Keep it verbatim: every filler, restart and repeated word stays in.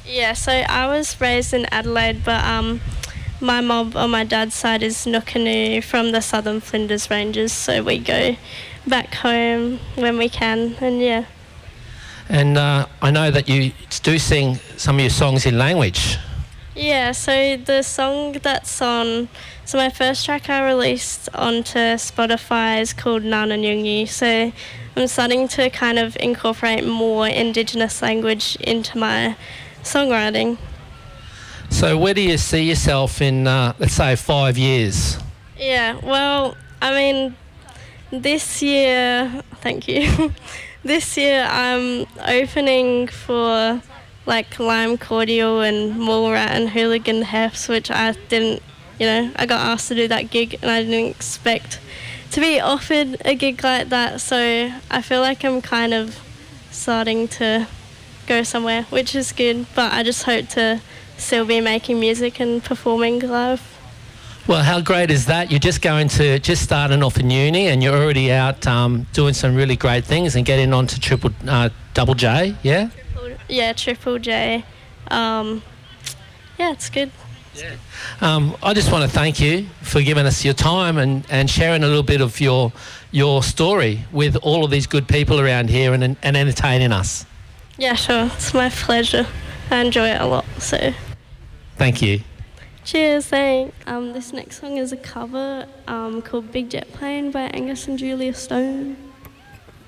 Yeah, so I was raised in Adelaide, but um, my mob on my dad's side is Nookanu from the Southern Flinders Ranges, so we go back home when we can, and yeah. And uh, I know that you do sing some of your songs in language. Yeah, so the song that's on, so my first track I released onto Spotify is called Ngananyungi, so I'm starting to kind of incorporate more Indigenous language into my songwriting. So where do you see yourself in, uh, let's say, five years? Yeah, well, I mean, this year, thank you, this year I'm opening for like Lime Cordial and Mallrat and Hooligan Hefts, which I didn't, you know, I got asked to do that gig and I didn't expect to be offered a gig like that, so I feel like I'm kind of starting to go somewhere, which is good, but I just hope to still be making music and performing live. Well, how great is that? You're just going to, just starting off in uni and you're already out um, doing some really great things and getting on to triple, uh, double J, yeah? Triple, yeah, Triple J. Um, yeah, it's good. Yeah. Um, I just want to thank you for giving us your time and, and sharing a little bit of your your story with all of these good people around here and, and entertaining us. Yeah, sure. It's my pleasure. I enjoy it a lot, so. Thank you. Cheers, thanks. Um, this next song is a cover um, called Big Jet Plane by Angus and Julia Stone.